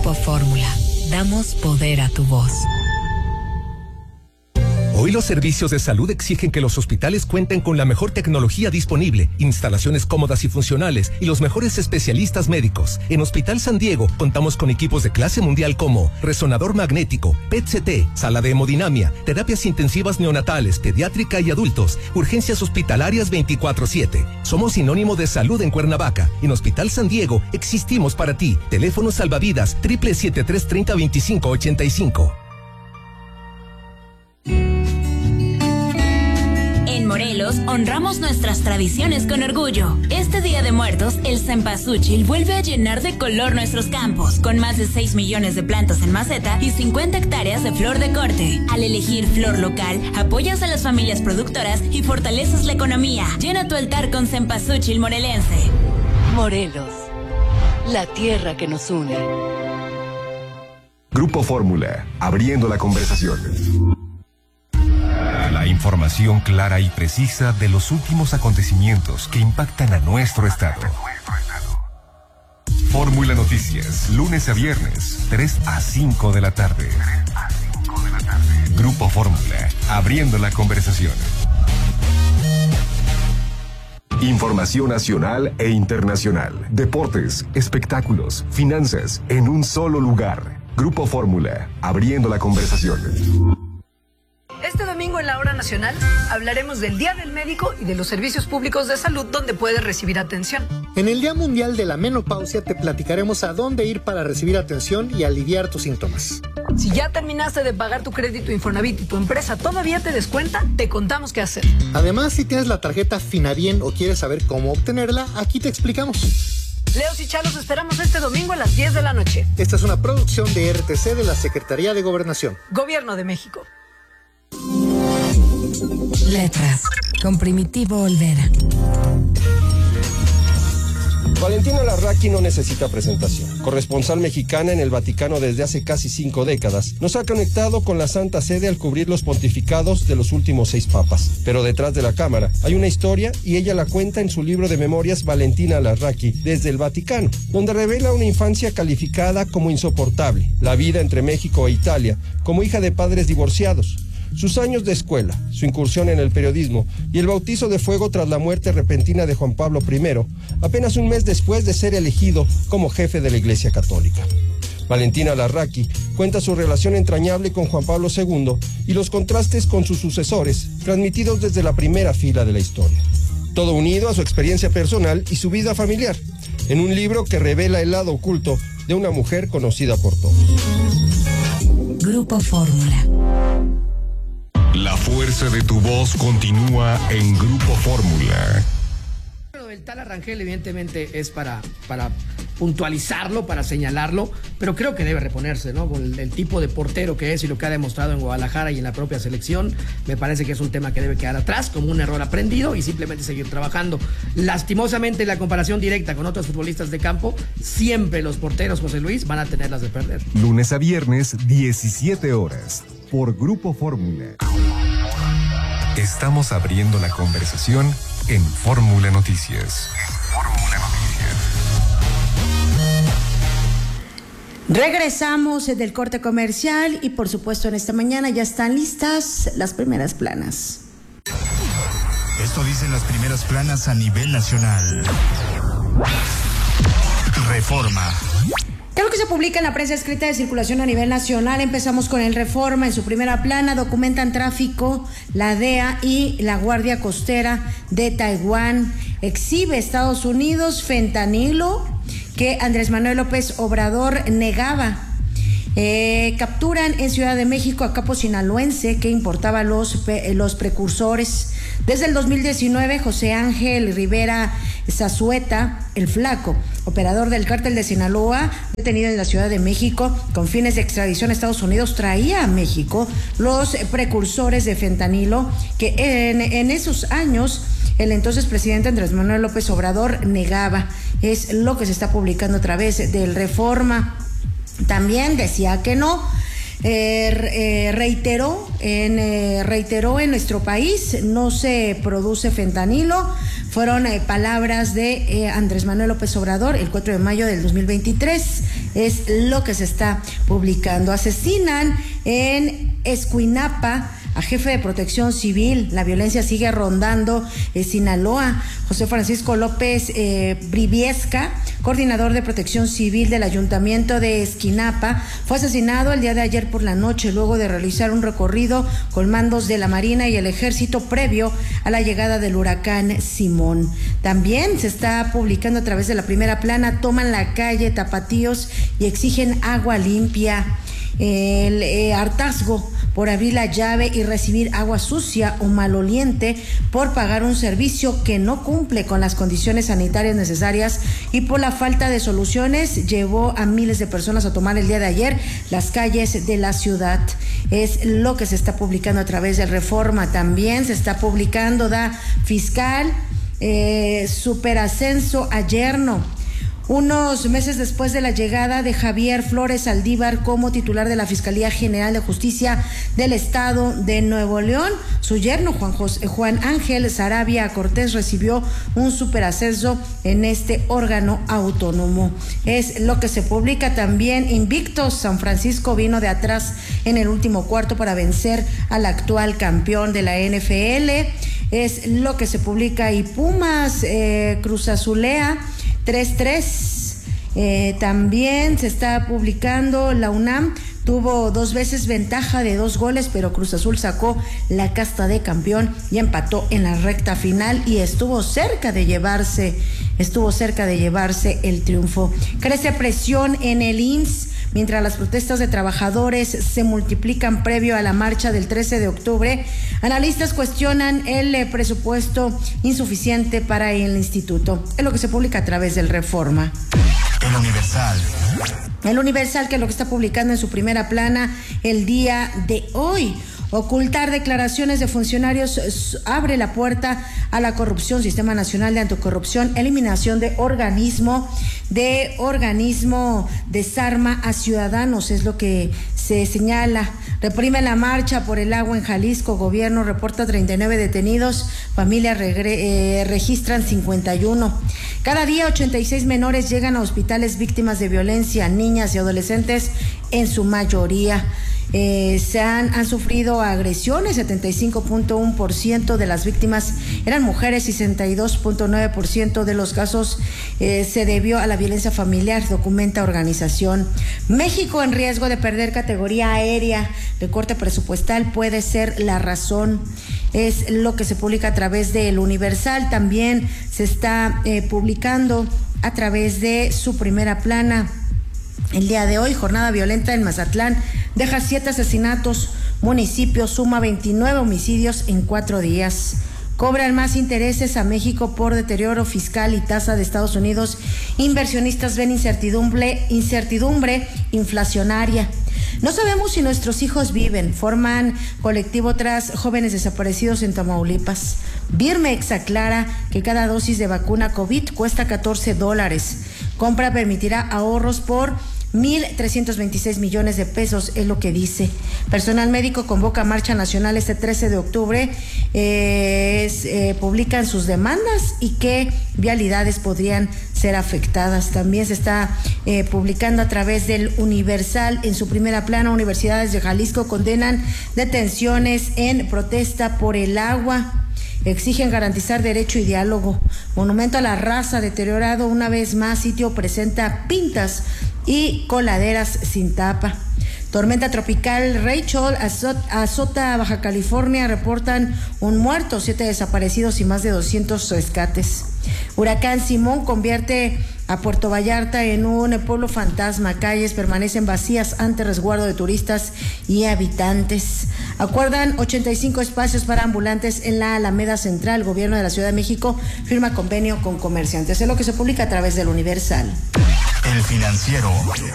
Grupo Fórmula. Damos poder a tu voz. Hoy los servicios de salud exigen que los hospitales cuenten con la mejor tecnología disponible, instalaciones cómodas y funcionales y los mejores especialistas médicos. En Hospital San Diego contamos con equipos de clase mundial como resonador magnético, PET-CT, sala de hemodinamia, terapias intensivas neonatales, pediátrica y adultos, urgencias hospitalarias 24/7. Somos sinónimo de salud en Cuernavaca. En Hospital San Diego existimos para ti. Teléfono salvavidas 773-30-25-85. En Morelos, honramos nuestras tradiciones con orgullo. Este Día de Muertos, el cempasúchil vuelve a llenar de color nuestros campos, con más de 6 millones de plantas en maceta y 50 hectáreas de flor de corte. Al elegir flor local, apoyas a las familias productoras y fortaleces la economía. Llena tu altar con cempasúchil morelense. Morelos, la tierra que nos une. Grupo Fórmula, abriendo la conversación. La información clara y precisa de los últimos acontecimientos que impactan a nuestro estado. Fórmula Noticias, lunes a viernes, 3 a 5 de la tarde. Grupo Fórmula, abriendo la conversación. Información nacional e internacional. Deportes, espectáculos, finanzas, en un solo lugar. Grupo Fórmula, abriendo la conversación. Este domingo en la Hora Nacional hablaremos del Día del Médico y de los servicios públicos de salud donde puedes recibir atención. En el Día Mundial de la Menopausia te platicaremos a dónde ir para recibir atención y aliviar tus síntomas. Si ya terminaste de pagar tu crédito Infonavit y tu empresa todavía te descuenta, te contamos qué hacer. Además, si tienes la tarjeta Finabien o quieres saber cómo obtenerla, aquí te explicamos. Leos y Chalos esperamos este domingo a las 10 de la noche. Esta es una producción de RTC de la Secretaría de Gobernación. Gobierno de México. Letras, con Primitivo Olvera. Valentina Larraqui no necesita presentación. Corresponsal mexicana en el Vaticano desde hace casi 5 décadas, nos ha conectado con la Santa Sede al cubrir los pontificados de los últimos 6 papas. Pero detrás de la cámara hay una historia y ella la cuenta en su libro de memorias Valentina Larraqui desde el Vaticano, donde revela una infancia calificada como insoportable, la vida entre México e Italia, como hija de padres divorciados, sus años de escuela, su incursión en el periodismo y el bautizo de fuego tras la muerte repentina de Juan Pablo I, apenas un mes después de ser elegido como jefe de la Iglesia Católica. Valentina Larraqui cuenta su relación entrañable con Juan Pablo II y los contrastes con sus sucesores, transmitidos desde la primera fila de la historia. Todo unido a su experiencia personal y su vida familiar, en un libro que revela el lado oculto de una mujer conocida por todos. Grupo Fórmula. La fuerza de tu voz continúa en Grupo Fórmula. El tal Arrangel evidentemente es para puntualizarlo, para señalarlo, pero creo que debe reponerse, ¿no? Con el tipo de portero que es y lo que ha demostrado en Guadalajara y en la propia selección, me parece que es un tema que debe quedar atrás como un error aprendido y simplemente seguir trabajando. Lastimosamente, la comparación directa con otros futbolistas de campo, siempre los porteros, José Luis, van a tenerlas de perder. Lunes a viernes, 17 horas, por Grupo Fórmula. Estamos abriendo la conversación en Fórmula Noticias. Regresamos del corte comercial y por supuesto en esta mañana ya están listas las primeras planas. Esto dicen las primeras planas a nivel nacional. Reforma. ¿Qué es lo que se publica en la prensa escrita de circulación a nivel nacional? Empezamos con el Reforma. En su primera plana documentan tráfico, la DEA y la Guardia Costera de Taiwán. Exhibe Estados Unidos fentanilo que Andrés Manuel López Obrador negaba. Capturan en Ciudad de México a capo sinaloense que importaba los precursores. Desde el 2019, José Ángel Rivera Zazueta, el Flaco, operador del cártel de Sinaloa, detenido en la Ciudad de México con fines de extradición a Estados Unidos, traía a México los precursores de fentanilo que en esos años el entonces presidente Andrés Manuel López Obrador negaba. Es lo que se está publicando a través del Reforma. También decía que no. Reiteró en nuestro país no se produce fentanilo. Fueron palabras de Andrés Manuel López Obrador el 4 de mayo del 2023 es lo que se está publicando. Asesinan en Escuinapa a jefe de Protección Civil. La violencia sigue rondando Sinaloa. José Francisco López Briviesca, coordinador de Protección Civil del Ayuntamiento de Esquinapa, fue asesinado el día de ayer por la noche luego de realizar un recorrido con mandos de la Marina y el Ejército previo a la llegada del huracán Simón. También se está publicando a través de la Primera Plana: toman la calle Tapatíos y exigen agua limpia. El hartazgo por abrir la llave y recibir agua sucia o maloliente por pagar un servicio que no cumple con las condiciones sanitarias necesarias y por la falta de soluciones llevó a miles de personas a tomar el día de ayer las calles de la ciudad. Es lo que se está publicando a través del Reforma. También se está publicando, da fiscal, superascenso a yerno. Unos meses después de la llegada de Javier Flores Saldívar como titular de la Fiscalía General de Justicia del Estado de Nuevo León, su yerno Juan Ángel Sarabia Cortés recibió un superascenso en este órgano autónomo. Es lo que se publica también. Invictos, San Francisco vino de atrás en el último cuarto para vencer al actual campeón de la NFL. Es lo que se publica. Y Pumas Cruz Azulea 3-3. También se está publicando. La UNAM tuvo 2 veces ventaja de 2 goles, pero Cruz Azul sacó la casta de campeón y empató en la recta final y estuvo cerca de llevarse el triunfo. Crece presión en el IMSS. Mientras las protestas de trabajadores se multiplican previo a la marcha del 13 de octubre, analistas cuestionan el presupuesto insuficiente para el instituto. Es lo que se publica a través del Reforma. El Universal. El Universal, que es lo que está publicando en su primera plana el día de hoy. Ocultar declaraciones de funcionarios abre la puerta a la corrupción. Sistema Nacional de Anticorrupción, eliminación de organismo desarma a ciudadanos, es lo que se señala. Reprime la marcha por el agua en Jalisco. Gobierno reporta 39 detenidos. Familias registran 51. Cada día 86 menores llegan a hospitales víctimas de violencia, niñas y adolescentes en su mayoría. Han sufrido agresiones. 75.1% de las víctimas eran mujeres y 62.9% de los casos se debió a la violencia familiar, documenta organización. México en riesgo de perder categoría aérea. Recorte presupuestal puede ser la razón. Es lo que se publica a través del Universal. También se está publicando a través de su primera plana. El día de hoy, jornada violenta en Mazatlán, deja 7 asesinatos, municipio suma 29 homicidios en 4 días. Cobran más intereses a México por deterioro fiscal y tasa de Estados Unidos. Inversionistas ven incertidumbre inflacionaria. No sabemos si nuestros hijos viven. Forman colectivo tras jóvenes desaparecidos en Tamaulipas. Birmex aclara que cada dosis de vacuna COVID cuesta $14. Compra permitirá ahorros por 1,326 millones de pesos, es lo que dice. Personal médico convoca marcha nacional este 13 de octubre. Publican sus demandas y qué vialidades podrían ser afectadas. También se está publicando a través del Universal en su primera plana. Universidades de Jalisco condenan detenciones en protesta por el agua. Exigen garantizar derecho y diálogo. Monumento a la raza deteriorado una vez más. Sitio presenta pintas y coladeras sin tapa. Tormenta tropical Rachel azota Baja California. Reportan un muerto, 7 desaparecidos y más de 200 rescates. Huracán Simón convierte a Puerto Vallarta en un pueblo fantasma. Calles permanecen vacías ante resguardo de turistas y habitantes. Acuerdan 85 espacios para ambulantes en la Alameda Central. Gobierno de la Ciudad de México firma convenio con comerciantes. Es lo que se publica a través del Universal. El Financiero.